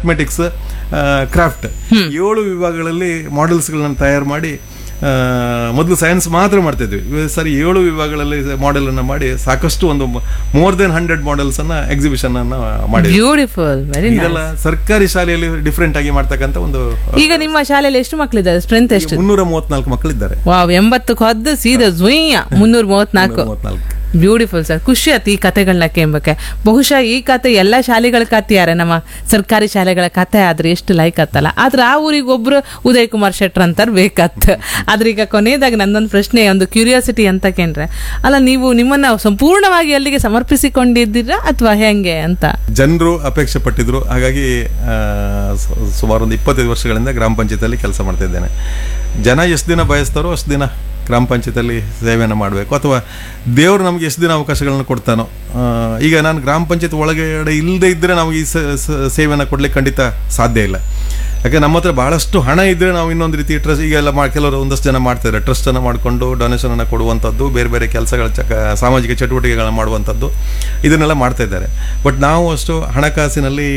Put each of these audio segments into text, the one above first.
Mathematics, craft 7 ವಿಭಾಗಗಳಲ್ಲಿ ಮಾಡೆಲ್ಸ್ಗಳನ್ನ ತಯಾರು ಮಾಡಿ, ಮೊದಲು ಸೈನ್ಸ್ ಮಾತ್ರ ಮಾಡ್ತಿದ್ವಿ, ಸರಿ 7 ವಿಭಾಗಗಳಲ್ಲಿ ಮಾಡೆಲ್ ಅನ್ನ ಮಾಡಿ ಸಾಕಷ್ಟು ಒಂದು ಮೋರ್ ದೆನ್ 100 ಮಾಡೆಲ್ಸ್ ಅನ್ನ ಎಕ್ಸಿಬಿಷನ್ ಅನ್ನ ಮಾಡಿ. Beautiful, very nice. ಇದೆಲ್ಲ ಸರ್ಕಾರಿ ಶಾಲೆಯಲ್ಲಿ ಡಿಫ್ರೆಂಟ್ ಆಗಿ ಮಾಡ್ತಕ್ಕಂಥ ಒಂದು. ಈಗ ನಿಮ್ಮ ಶಾಲೆಯಲ್ಲಿ ಎಷ್ಟು ಮಕ್ಕಳಿದ್ದಾರೆ? ಸ್ಟ್ರೆಂತ್ ಎಷ್ಟು? 334 ಮಕ್ಕಳಿದ್ದಾರೆ. ವಾವ್, 80 ಹೊದ್ದು ಸೀದಾ ಜುಯ್ಯ 334. ಬ್ಯೂಟಿಫುಲ್ ಸರ್, ಖುಷಿ ಆಯ್ತು ಈ ಕತೆಗಳನ್ನ ಕೇಳಕ್ಕೆ. ಬಹುಶಃ ಈ ಕತೆ ಎಲ್ಲ ಶಾಲೆಗಳ ಕತೆ ಯಾರ ನಮ್ಮ ಸರ್ಕಾರಿ ಶಾಲೆಗಳ ಕತೆ ಆದ್ರೆ ಎಷ್ಟು ಲೈಕ್ ಆತ್ತಲ್ಲ. ಆದ್ರೆ ಆ ಊರಿಗೆ ಒಬ್ರು ಉದಯ್ ಕುಮಾರ್ ಶೆಟ್ರ್ ಅಂತಾರ ಬೇಕತ್. ಆದ್ರೆ ಈಗ ಕೊನೆಯದಾಗಿ ನಂದೊಂದು ಪ್ರಶ್ನೆ, ಒಂದು ಕ್ಯೂರಿಯಾಸಿಟಿ ಅಂತ ಕೇಂದ್ರೆ, ಅಲ್ಲ ನೀವು ನಿಮ್ಮನ್ನ ಸಂಪೂರ್ಣವಾಗಿ ಅಲ್ಲಿಗೆ ಸಮರ್ಪಿಸಿಕೊಂಡಿದ್ದೀರಾ ಅಥವಾ ಹೆಂಗೆ ಅಂತ? ಜನರು ಅಪೇಕ್ಷೆ ಪಟ್ಟಿದ್ರು, ಹಾಗಾಗಿ ಸುಮಾರು ಒಂದು 25 ವರ್ಷಗಳಿಂದ ಗ್ರಾಮ ಪಂಚಾಯತಿಯಲ್ಲಿ ಕೆಲಸ ಮಾಡ್ತಾ ಇದ್ದೇನೆ. ಜನ ಎಷ್ಟು ದಿನ ಬಯಸ್ತಾರೋ ಅಷ್ಟು ದಿನ ಗ್ರಾಮ ಪಂಚಾಯತಿಯಲ್ಲಿ ಸೇವೆಯನ್ನು ಮಾಡಬೇಕು, ಅಥವಾ ದೇವರು ನಮಗೆ ಎಷ್ಟು ದಿನ ಅವಕಾಶಗಳನ್ನು ಕೊಡ್ತಾನೋ. ಈಗ ನಾನು ಗ್ರಾಮ ಪಂಚಾಯತ್ ಒಳಗಡೆ ಇಲ್ಲದೆ ಇದ್ದರೆ ನಮಗೆ ಈ ಸೇವೆಯನ್ನು ಕೊಡ್ಲಿಕ್ಕೆ ಖಂಡಿತ ಸಾಧ್ಯ ಇಲ್ಲ. ಯಾಕೆ ನಮ್ಮ ಹತ್ರ ಬಹಳಷ್ಟು ಹಣ ಇದ್ದರೆ ನಾವು ಇನ್ನೊಂದು ರೀತಿ ಟ್ರಸ್ಟ್, ಈಗೆಲ್ಲ ಕೆಲವರು ಒಂದಷ್ಟು ಜನ ಮಾಡ್ತಾರೆ, ಟ್ರಸ್ಟನ್ನು ಮಾಡಿಕೊಂಡು ಡೊನೇಷನನ್ನು ಕೊಡುವಂಥದ್ದು, ಬೇರೆ ಬೇರೆ ಕೆಲಸಗಳ ಸಾಮಾಜಿಕ ಚಟುವಟಿಕೆಗಳನ್ನ ಮಾಡುವಂಥದ್ದು, ಇದನ್ನೆಲ್ಲ ಮಾಡ್ತಾ ಇದ್ದಾರೆ. ಬಟ್ ನಾವು ಅಷ್ಟು ಹಣಕಾಸಿನಲ್ಲಿ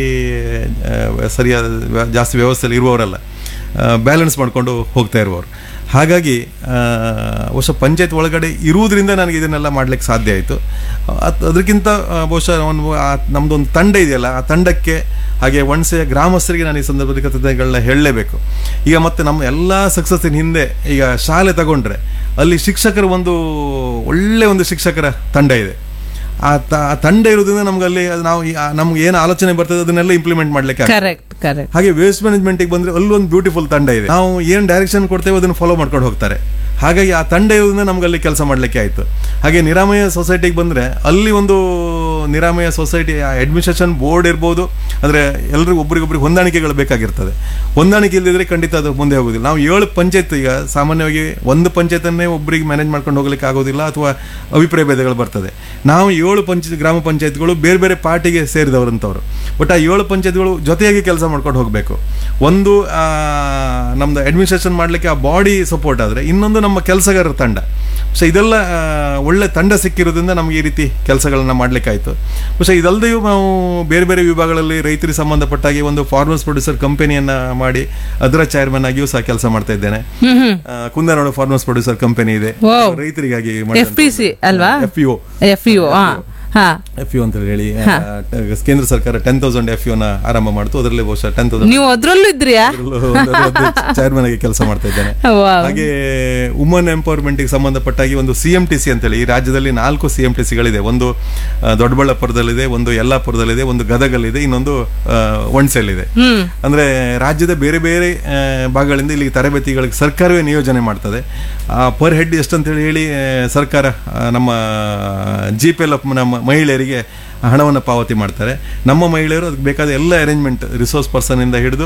ಸರಿಯಾದ ಜಾಸ್ತಿ ವ್ಯವಸ್ಥೆಯಲ್ಲಿ ಇರುವವರಲ್ಲ, ಬ್ಯಾಲೆನ್ಸ್ ಮಾಡಿಕೊಂಡು ಹೋಗ್ತಾ ಇರುವವರು. ಹಾಗಾಗಿ ಬಹುಶಃ ಪಂಚಾಯತ್ ಒಳಗಡೆ ಇರುವುದರಿಂದ ನನಗೆ ಇದನ್ನೆಲ್ಲ ಮಾಡ್ಲಿಕ್ಕೆ ಸಾಧ್ಯ ಆಯಿತು. ಅದಕ್ಕಿಂತ ಬಹುಶಃ ನಮ್ಮದೊಂದು ತಂಡ ಇದೆಯಲ್ಲ, ಆ ತಂಡಕ್ಕೆ ಹಾಗೆ ಒಣಸೆಯ ಗ್ರಾಮಸ್ಥರಿಗೆ ನಾನು ಈ ಸಂದರ್ಭದಲ್ಲಿ ಕೃತಜ್ಞತೆಗಳನ್ನ ಹೇಳಲೇಬೇಕು. ಈಗ ಮತ್ತೆ ನಮ್ಮ ಎಲ್ಲ ಸಕ್ಸಸ್ಸಿನ ಹಿಂದೆ ಈಗ ಶಾಲೆ ತಗೊಂಡ್ರೆ ಅಲ್ಲಿ ಶಿಕ್ಷಕರ ಒಂದು ಒಳ್ಳೆ ಒಂದು ಶಿಕ್ಷಕರ ತಂಡ ಇದೆ. ಆ ತಂಡ ಇರೋದ್ರಿಂದ ನಮ್ಗೆ ಅಲ್ಲಿ ನಾವು ನಮ್ಗೆ ಏನು ಆಲೋಚನೆ ಬರ್ತದೆ ಅದನ್ನೆಲ್ಲ ಇಂಪ್ಲಿಮೆಂಟ್ ಮಾಡ್ಲಿಕ್ಕೆ. ಹಾಗೆ ವೇಸ್ಟ್ ಮ್ಯಾನೇಜ್ಮೆಂಟ್ಗೆ ಬಂದ್ರೆ ಅಲ್ಲೊಂದು ಬ್ಯೂಟಿಫುಲ್ ತಂಡ ಇದೆ. ನಾವು ಏನು ಡೈರೆಕ್ಷನ್ ಕೊಡ್ತೇವೆ ಅದನ್ನು ಫಾಲೋ ಮಾಡ್ಕೊಂಡು ಹೋಗ್ತಾರೆ. ಹಾಗಾಗಿ ಆ ತಂಡ ಇರೋದ್ರಿಂದ ನಮ್ಗೆ ಅಲ್ಲಿ ಕೆಲಸ ಮಾಡಲಿಕ್ಕೆ ಆಯಿತು. ಹಾಗೆ ನಿರಾಮಯ ಸೊಸೈಟಿಗೆ ಬಂದರೆ ಅಲ್ಲಿ ಒಂದು ನಿರಾಮಯ ಸೊಸೈಟಿ ಅಡ್ಮಿನಿಸ್ಟ್ರೇಷನ್ ಬೋರ್ಡ್ ಇರ್ಬೋದು, ಅಂದರೆ ಎಲ್ರಿಗೂ ಒಬ್ರಿಗೊಬ್ರಿಗೆ ಹೊಂದಾಣಿಕೆಗಳು ಬೇಕಾಗಿರ್ತದೆ. ಹೊಂದಾಣಿಕೆ ಇಲ್ಲದಿದ್ರೆ ಖಂಡಿತ ಅದು ಮುಂದೆ ಹೋಗೋದಿಲ್ಲ. ನಾವು 7 ಪಂಚಾಯತ್, ಈಗ ಸಾಮಾನ್ಯವಾಗಿ ಒಂದು ಪಂಚಾಯತನ್ನೇ ಒಬ್ಬರಿಗೆ ಮ್ಯಾನೇಜ್ ಮಾಡ್ಕೊಂಡು ಹೋಗ್ಲಿಕ್ಕೆ ಆಗೋದಿಲ್ಲ, ಅಥವಾ ಅಭಿಪ್ರಾಯ ಭೇದಗಳು ಬರ್ತದೆ. ನಾವು 7 ಗ್ರಾಮ ಪಂಚಾಯತ್ಗಳು ಬೇರೆ ಬೇರೆ ಪಾರ್ಟಿಗೆ ಸೇರಿದವರಂಥವ್ರು. ಬಟ್ ಆ 7 ಪಂಚಾಯತ್ಗಳು ಜೊತೆಯಾಗಿ ಕೆಲಸ ಮಾಡ್ಕೊಂಡು ಹೋಗಬೇಕು. ಒಂದು ನಮ್ದು ಅಡ್ಮಿನಿಸ್ಟ್ರೇಷನ್ ಮಾಡಲಿಕ್ಕೆ ಆ ಬಾಡಿ ಸಪೋರ್ಟ್ ಆದರೆ, ಇನ್ನೊಂದು ನಮ್ಮ ಕೆಲಸಗಾರರ ತಂಡ. ಸೊ ಇದೆಲ್ಲ ಒಳ್ಳೆ ತಂಡ ಸಿಕ್ಕಿರೋದ್ರಿಂದ ನಮಗೆ ಈ ರೀತಿ ಕೆಲಸಗಳನ್ನ ಮಾಡ್ಲಿಕ್ಕಾಯ್ತು. പക്ഷേ ಇದಲ್ಲದೆಯೂ ನಾವು ಬೇರೆ ಬೇರೆ ವಿಭಾಗಗಳಲ್ಲಿ ರೈತರಿಗೆ ಸಂಬಂಧಪಟ್ಟಾಗಿ ಒಂದು ಫಾರ್ಮರ್ಸ್ ಪ್ರೊಡ್ಯೂಸರ್ ಕಂಪನಿಯನ್ನ ಮಾಡಿ ಅದರ ಚೇರ್ಮನ್ ಆಗಿಯೂ ಸಹ ಕೆಲಸ ಮಾಡ್ತಾ ಇದ್ದೇನೆ. ಕುಂದನಾಡು ಫಾರ್ಮರ್ಸ್ ಪ್ರೊಡ್ಯೂಸರ್ ಕಂಪನಿ ಇದೆ, ರೈತರಿಗಾಗಿ FPC ಅಲ್ವಾ? FPO FPO ಅಂತ ಹೇಳಿ ಕೇಂದ್ರ ಸರ್ಕಾರ 10,000 FPO ನ ಆರಂಭ ಮಾಡ್ತು. ಅದರಲ್ಲಿ ಬಹುಶಃ 10,000 ನೀವು ಅದರಲ್ಲೂ ಇದ್ರಿಯಾ? ಚೇರ್ಮನ್ ಆಗಿ ಕೆಲಸ ಮಾಡ್ತಾ ಇದ್ದೇನೆ. ಹಾಗೆ ವುಮನ್ ಎಂಪವರ್ಮೆಂಟ್ ಗೆ ಸಂಬಂಧಪಟ್ಟಾಗಿ ಒಂದು CMTC ಅಂತ ಹೇಳಿ, ಈ ರಾಜ್ಯದಲ್ಲಿ 4 CMTCಗಳಿದೆ. ಒಂದು ದೊಡ್ಡಬಳ್ಳಾಪುರದಲ್ಲಿದೆ, ಒಂದು ಯಲ್ಲಾಪುರದಲ್ಲಿದೆ, ಒಂದು ಗದಗಲ್ಲಿದೆ, ಇನ್ನೊಂದು ಒಣಸೆಲ್ಲಿದೆ. ಅಂದ್ರೆ ರಾಜ್ಯದ ಬೇರೆ ಬೇರೆ ಭಾಗಗಳಿಂದ ಇಲ್ಲಿ ತರಬೇತಿಗಳಿಗೆ ಸರ್ಕಾರವೇ ನಿಯೋಜನೆ ಮಾಡ್ತದೆ. ಪರ್ ಹೆಡ್ ಎಷ್ಟಂತ ಹೇಳಿ ಸರ್ಕಾರ ನಮ್ಮ GPLF ನಮ್ಮ ಮಹಿಳೆಯರಿಗೆ ಹಣವನ್ನು ಪಾವತಿ ಮಾಡ್ತಾರೆ. ನಮ್ಮ ಮಹಿಳೆಯರು ಅದಕ್ಕೆ ಬೇಕಾದ ಎಲ್ಲ ಅರೇಂಜ್ಮೆಂಟ್, ರಿಸೋರ್ಸ್ ಪರ್ಸನ್ ಇಂದ ಹಿಡಿದು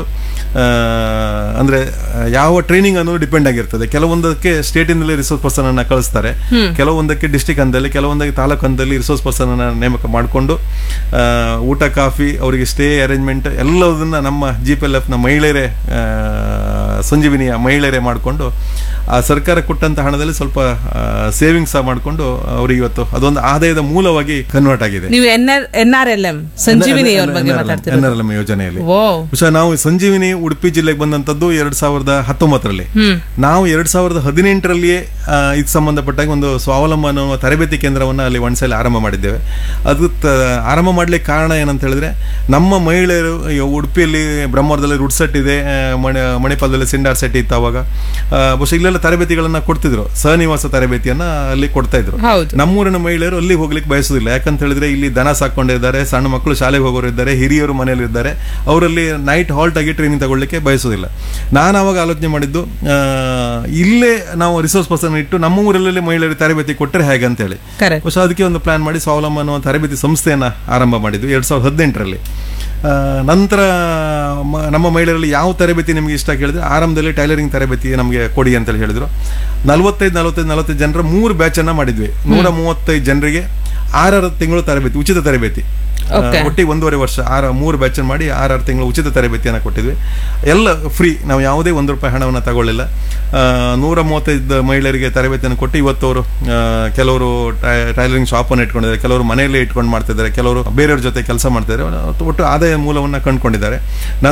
ಅಂದ್ರೆ ಯಾವ ಟ್ರೈನಿಂಗ್ ಅನ್ನೋದು ಡಿಪೆಂಡ್ ಆಗಿರ್ತದೆ. ಕೆಲವೊಂದಕ್ಕೆ ಸ್ಟೇಟ್ ಇಂದಲೇ ರಿಸೋರ್ಸ್ ಪರ್ಸನ್ ಅನ್ನ ಕಳಿಸ್ತಾರೆ, ಕೆಲವೊಂದಕ್ಕೆ ಡಿಸ್ಟ್ರಿಕ್ಟ್ ಹಂತದಲ್ಲಿ, ಕೆಲವೊಂದಕ್ಕೆ ತಾಲೂಕು ಹಂತದಲ್ಲಿ ರಿಸೋರ್ಸ್ ಪರ್ಸನ್ ಅನ್ನ ನೇಮಕ ಮಾಡಿಕೊಂಡು ಊಟ ಕಾಫಿ ಅವರಿಗೆ ಸ್ಟೇ ಅರೇಂಜ್ಮೆಂಟ್ ಎಲ್ಲದನ್ನ ನಮ್ಮ GPLF ನ ಮಹಿಳೆಯರೇ, ಸಂಜೀವಿನಿಯ ಮಹಿಳೆಯರೇ ಮಾಡಿಕೊಂಡು ಆ ಸರ್ಕಾರ ಕೊಟ್ಟಂತ ಹಣದಲ್ಲಿ ಸ್ವಲ್ಪ ಸೇವಿಂಗ್ಸ್ ಮಾಡಿಕೊಂಡು ಅವರಿಗೆ ಇವತ್ತು ಅದೊಂದು ಆದಾಯದ ಮೂಲವಾಗಿ ಕನ್ವರ್ಟ್ ಆಗಿದೆ. ನೀವು NRLM ಸಂಜೀವಿನಿ NRLM ಯೋಜನೆಯಲ್ಲಿ ನಾವು ಸಂಜೀವಿನಿ ಉಡುಪಿ ಜಿಲ್ಲೆಗೆ ಬಂದಂತದ್ದು 2019ರಲ್ಲಿ. ನಾವು 2018ರಲ್ಲಿಯೇ ಇದಕ್ಕೆ ಸಂಬಂಧಪಟ್ಟಾಗ ಒಂದು ಸ್ವಾವಲಂಬನ ತರಬೇತಿ ಕೇಂದ್ರವನ್ನ ಅಲ್ಲಿ ಒಣಸೆಯಲ್ಲಿ ಆರಂಭ ಮಾಡಿದ್ದೇವೆ. ಅದು ಆರಂಭ ಮಾಡ್ಲಿಕ್ಕೆ ಕಾರಣ ಏನಂತ ಹೇಳಿದ್ರೆ, ನಮ್ಮ ಮಹಿಳೆಯರು ಉಡುಪಿಯಲ್ಲಿ ಬ್ರಹ್ಮವರದಲ್ಲಿ ರುಡ್ ಸೆಟ್ ಇದೆ, ಮಣಿಪಾಲದಲ್ಲಿ ಸಿಂಡಾರ್ ಸೆಟ್ ಇತ್ತು. ಅವಾಗ ಬಹುಶಃ ಇಲ್ಲೆಲ್ಲ ತರಬೇತಿಗಳನ್ನ ಕೊಡ್ತಿದ್ರು, ಸಹನಿವಾಸ ತರಬೇತಿಯನ್ನ ಅಲ್ಲಿ ಕೊಡ್ತಾ ಇದ್ರು. ನಮ್ಮೂರಿನ ಮಹಿಳೆಯರು ಅಲ್ಲಿ ಹೋಗ್ಲಿಕ್ಕೆ ಬಯಸುದಿಲ್ಲ. ಯಾಕಂತ ಹೇಳಿದ್ರೆ ಇಲ್ಲಿ ದನ ಸಾಕೊಂಡಿದ್ದಾರೆ, ಸಣ್ಣ ಮಕ್ಕಳು ಶಾಲೆಗೆ ಹೋಗೋರು ಇದ್ದಾರೆ, ಹಿರಿಯರು ಮನೆಯಲ್ಲಿ ಇದ್ದಾರೆ, ಅವರಲ್ಲಿ ನೈಟ್ ಹಾಲ್ಟ್ ಆಗಿ ಟ್ರೈನಿಂಗ್ ತಗೊಳ್ಳಿಕ್ಕೆ ಬಯಸುದಿಲ್ಲ. ನಾನು ಅವಾಗ ಆಲೋಚನೆ ಮಾಡಿದ್ದು, ಇಲ್ಲೇ ನಾವು ರಿಸೋರ್ಸ್ ಪರ್ಸನ್ ಇಟ್ಟು ನಮ್ಮ ಊರಲ್ಲಿ ಮಹಿಳೆಯರಿಗೆ ತರಬೇತಿ ಕೊಟ್ಟರೆ ಹೇಗೆ ಅಂತ ಹೇಳಿ ಬಹುಶಃ ಅದಕ್ಕೆ ಒಂದು ಪ್ಲಾನ್ ಮಾಡಿ ಸ್ವಾವಲಂಬನ ತರಬೇತಿ ಸಂಸ್ಥೆಯನ್ನ ಆರಂಭ ಮಾಡಿದ್ವಿ 2018ರಲ್ಲಿ. ನಂತರ ನಮ್ಮ ಮಹಿಳೆಯರಲ್ಲಿ ಯಾವ ತರಬೇತಿ ನಿಮಗೆ ಇಷ್ಟ ಕೇಳಿದ್ರೆ, ಆರಂಭದಲ್ಲಿ ಟೈಲರಿಂಗ್ ತರಬೇತಿ ನಮಗೆ ಕೊಡಿ ಅಂತೇಳಿ ಹೇಳಿದ್ರು. 45 ಜನರ 3 ಬ್ಯಾಚ್ ಅನ್ನ ಮಾಡಿದ್ವಿ. 135 ಜನರಿಗೆ 6 ತಿಂಗಳು ತರಬೇತಿ, ಉಚಿತ ತರಬೇತಿ, ಒಟ್ಟಿಗೆ 1.5 ವರ್ಷ 3 ಬ್ಯಾಚ್ ಮಾಡಿ 6 ತಿಂಗಳು ಉಚಿತ ತರಬೇತಿಯನ್ನು ಕೊಟ್ಟಿದ್ವಿ. ಎಲ್ಲ ಫ್ರೀ, ನಾವು ಯಾವುದೇ ₹1 ಹಣವನ್ನು ತಗೊಳ್ಳಿಲ್ಲ. 135 ಮಹಿಳೆಯರಿಗೆ ತರಬೇತಿಯನ್ನು ಕೊಟ್ಟು ಇವತ್ತು ಅವರು ಕೆಲವರು ಟೈಲರಿಂಗ್ ಶಾಪ್ ಅನ್ನು ಇಟ್ಕೊಂಡಿದ್ದಾರೆ, ಕೆಲವರು ಮನೆಯಲ್ಲೇ ಇಟ್ಕೊಂಡು ಮಾಡ್ತಿದ್ದಾರೆ, ಕೆಲವರು ಬೇರೆಯವ್ರ ಜೊತೆ ಕೆಲಸ ಮಾಡ್ತಿದ್ದಾರೆ, ಒಟ್ಟು ಆದಾಯ ಮೂಲವನ್ನು ಕಂಡುಕೊಂಡಿದ್ದಾರೆ.